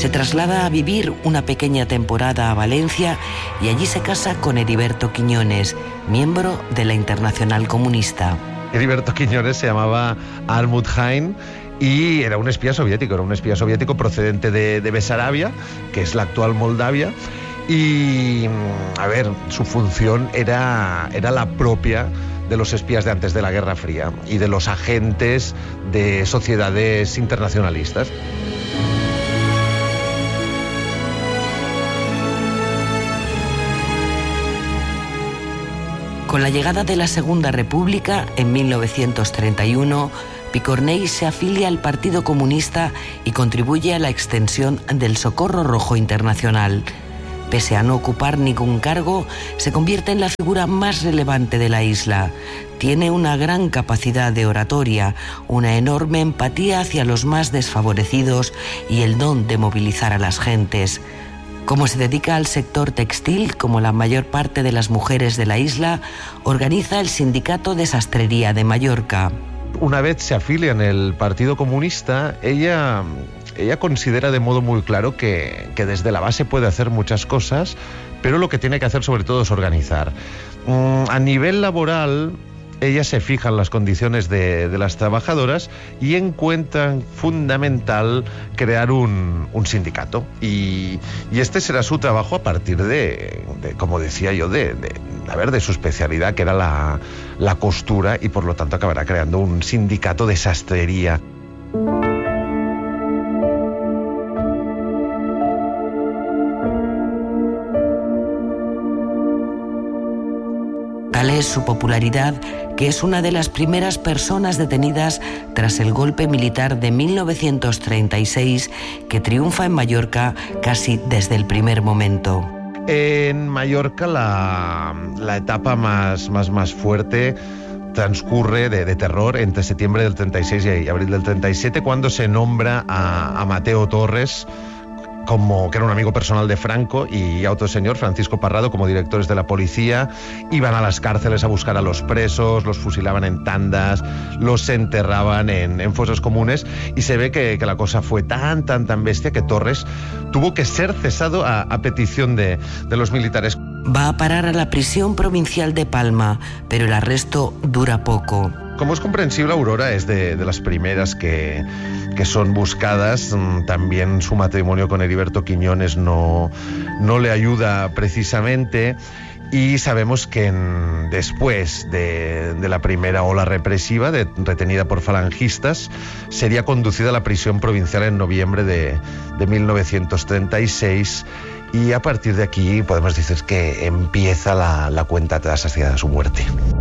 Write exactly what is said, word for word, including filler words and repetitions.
Se traslada a vivir una pequeña temporada a Valencia y allí se casa con Heriberto Quiñones, miembro de la Internacional Comunista. Heriberto Quiñones se llamaba Almut Hein y era un espía soviético, era un espía soviético procedente de, de Besarabia, que es la actual Moldavia. Y, a ver, su función era, era la propia de los espías de antes de la Guerra Fría y de los agentes de sociedades internacionalistas. Con la llegada de la Segunda República, en mil novecientos treinta y uno, Picornell se afilia al Partido Comunista y contribuye a la extensión del Socorro Rojo Internacional. Pese a no ocupar ningún cargo, se convierte en la figura más relevante de la isla. Tiene una gran capacidad de oratoria, una enorme empatía hacia los más desfavorecidos y el don de movilizar a las gentes. Como se dedica al sector textil, como la mayor parte de las mujeres de la isla, organiza el Sindicato de Sastrería de Mallorca. Una vez se afilia en el Partido Comunista, ella... Ella considera de modo muy claro que, que desde la base puede hacer muchas cosas, pero lo que tiene que hacer sobre todo es organizar. Mm, a nivel laboral, ella se fija en las condiciones de, de las trabajadoras y encuentra fundamental crear un, un sindicato. Y, y este será su trabajo a partir de, de como decía yo, de, de, a ver, de su especialidad, que era la, la costura, y por lo tanto acabará creando un sindicato de sastrería. Tal es su popularidad que es una de las primeras personas detenidas tras el golpe militar de mil novecientos treinta y seis, que triunfa en Mallorca casi desde el primer momento. En Mallorca la, la etapa más, más, más fuerte transcurre de, de terror entre septiembre del treinta y seis y abril del treinta y siete, cuando se nombra a, a Mateo Torres, como que era un amigo personal de Franco, y a otro señor, Francisco Parrado, como directores de la policía. Iban a las cárceles a buscar a los presos, los fusilaban en tandas, los enterraban en, en fosas comunes, y se ve que, que la cosa fue tan, tan, tan bestia que Torres tuvo que ser cesado a, a petición de, de los militares. Va a parar a la prisión provincial de Palma, pero el arresto dura poco. Como es comprensible, Aurora es de, de las primeras que, que son buscadas. También su matrimonio con Heriberto Quiñones no, no le ayuda precisamente. Y sabemos que en, después de, de la primera ola represiva, de, retenida por falangistas, sería conducida a la prisión provincial en noviembre de, de mil novecientos treinta y seis. Y a partir de aquí podemos decir que empieza la, la cuenta atrás hacia su muerte.